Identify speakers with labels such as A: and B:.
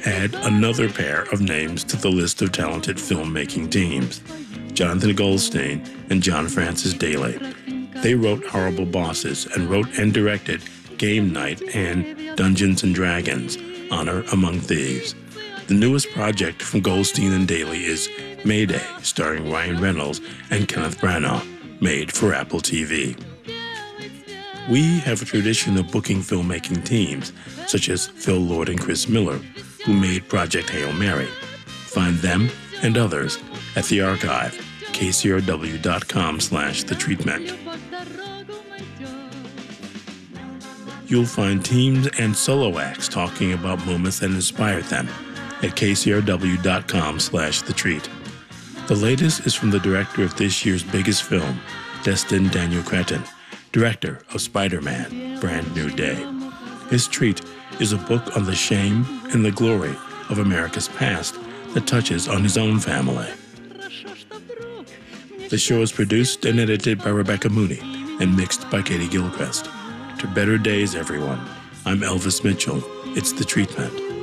A: add another pair of names to the list of talented filmmaking teams, Jonathan Goldstein and John Francis Daley. They wrote Horrible Bosses and wrote and directed Game Night and Dungeons & Dragons, Honor Among Thieves. The newest project from Goldstein and Daley is Mayday, starring Ryan Reynolds and Kenneth Branagh, made for Apple TV. We have a tradition of booking filmmaking teams, such as Phil Lord and Chris Miller, who made Project Hail Mary. Find them and others at the archive, kcrw.com/thetreatment. You'll find teams and solo acts talking about moments that inspired them at kcrw.com/thetreat. The latest is from the director of this year's biggest film, Destin Daniel Cretton, director of Spider-Man: Brand New Day. His treat is a book on the shame and the glory of America's past that touches on his own family. The show is produced and edited by Rebecca Mooney and mixed by Katie Gilchrist. To better days, everyone. I'm Elvis Mitchell. It's The Treatment.